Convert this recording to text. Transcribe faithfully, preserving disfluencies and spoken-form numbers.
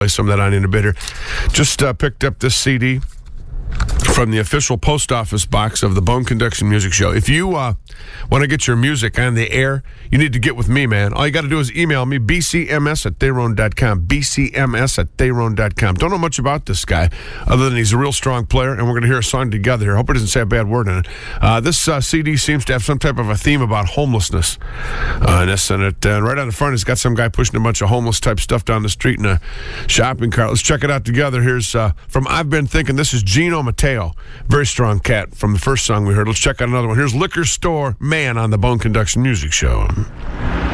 Play some of that on in a bit here. Just uh, picked up this C D from the official post office box of the Bone Conduction Music Show. If you uh, want to get your music on the air, you need to get with me, man. All you got to do is email me, b c m s at theron dot com, b c m s at theron dot com. Don't know much about this guy, other than he's a real strong player, and we're going to hear a song together here. I hope it doesn't say a bad word in it. Uh, this uh, C D seems to have some type of a theme about homelessness uh, in this, and it, uh, right on the front, it's got some guy pushing a bunch of homeless-type stuff down the street in a shopping cart. Let's check it out together. Here's uh, from I've Been Thinking. This is Gino Mateo. Very strong cat from the first song we heard. Let's check out another one. Here's Liquor Store Man on the Bone Conduction Music Show.